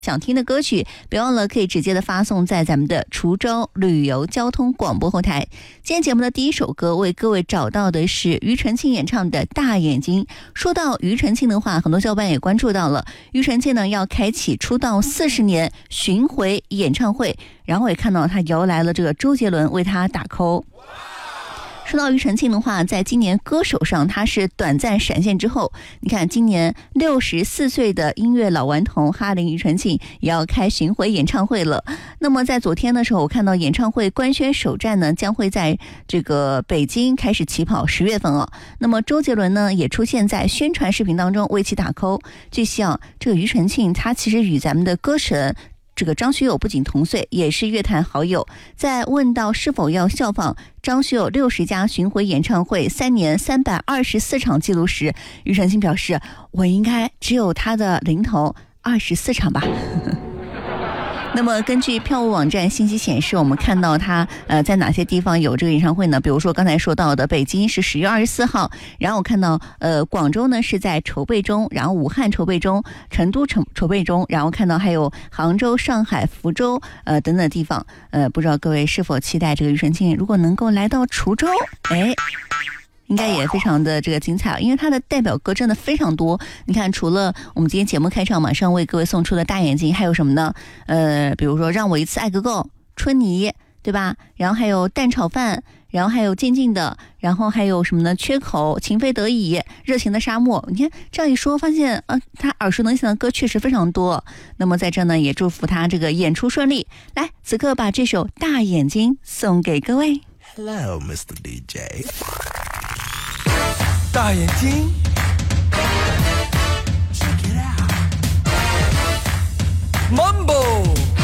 想听的歌曲，别忘了可以直接的发送在咱们的滁州旅游交通广播后台。今天节目的第一首歌为各位找到的是庾澄庆演唱的《大眼睛》。说到庾澄庆的话，很多小伙伴也关注到了，庾澄庆呢要开启出道40年巡回演唱会，然后也看到他摇来了这个周杰伦为他打 call。说到庾澄庆的话，在今年歌手上他是短暂闪现之后，你看今年64岁的音乐老顽童哈林庾澄庆也要开巡回演唱会了。那么在昨天的时候，我看到演唱会官宣首站呢将会在这个北京开始起跑，10月份哦。那么周杰伦呢也出现在宣传视频当中为其打 call。据悉啊，这个庾澄庆他其实与咱们的歌神这个张学友不仅同岁，也是乐坛好友。在问到是否要效仿张学友60家巡回演唱会3年324场记录时，庾澄庆表示，我应该只有他的零头24场吧。那么根据票务网站信息显示，我们看到他在哪些地方有这个演唱会呢？比如说刚才说到的北京是10月24号，然后我看到广州呢是在筹备中，然后武汉筹备中，成都筹备中，然后看到还有杭州、上海、福州等等地方。不知道各位是否期待这个庾澄庆如果能够来到滁州，应该也非常的这个精彩，因为他的代表歌真的非常多。你看，除了我们今天节目开场马上为各位送出的大眼睛，还有什么呢？比如说让我一次爱个够，春泥，对吧？然后还有蛋炒饭，然后还有静静的，然后还有什么呢？缺口，情非得已，热情的沙漠。你看这样一说，发现他耳熟能详的歌确实非常多。那么在这呢，也祝福他这个演出顺利。来，此刻把这首大眼睛送给各位。 Hello, Mr. DJ。大眼睛 Check it out Mambo